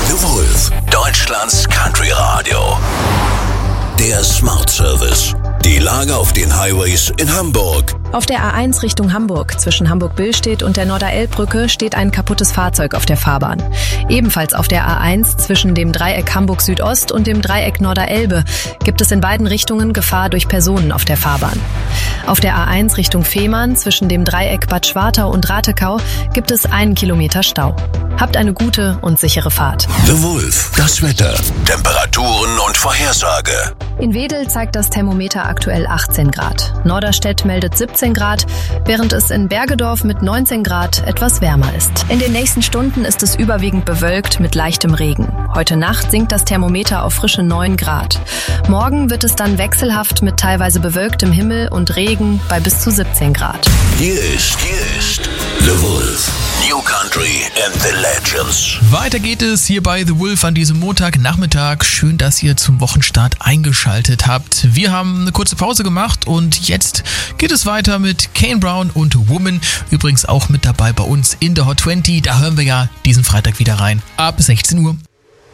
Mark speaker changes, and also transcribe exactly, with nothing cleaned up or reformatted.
Speaker 1: The Wolf, Deutschlands Country Radio. Der Smart Service. Die Lage auf den Highways in Hamburg.
Speaker 2: Auf der A eins Richtung Hamburg, zwischen Hamburg-Billstedt und der Norderelbbrücke, steht ein kaputtes Fahrzeug auf der Fahrbahn. Ebenfalls auf der A eins, zwischen dem Dreieck Hamburg Südost und dem Dreieck Norderelbe, gibt es in beiden Richtungen Gefahr durch Personen auf der Fahrbahn. Auf der A eins Richtung Fehmarn, zwischen dem Dreieck Bad Schwartau und Ratekau, gibt es einen Kilometer Stau. Habt eine gute und sichere Fahrt.
Speaker 1: The Wolf, das Wetter, Temperaturen und Vorhersage.
Speaker 2: In Wedel zeigt das Thermometer aktuell achtzehn Grad. Norderstedt meldet siebzehn Grad, während es in Bergedorf mit neunzehn Grad etwas wärmer ist. In den nächsten Stunden ist es überwiegend bewölkt mit leichtem Regen. Heute Nacht sinkt das Thermometer auf frische neun Grad. Morgen wird es dann wechselhaft mit teilweise bewölktem Himmel und Regen bei bis zu siebzehn Grad.
Speaker 1: Hier ist, hier ist The Wolf. New Country and the Legends.
Speaker 3: Weiter geht es hier bei The Wolf an diesem Montagnachmittag. Schön, dass ihr zum Wochenstart eingeschaltet habt. Wir haben eine kurze Pause gemacht und jetzt geht es weiter mit Kane Brown und Woman. Übrigens auch mit dabei bei uns in der Hot zwanzig. Da hören wir ja diesen Freitag wieder rein. Ab sechzehn Uhr.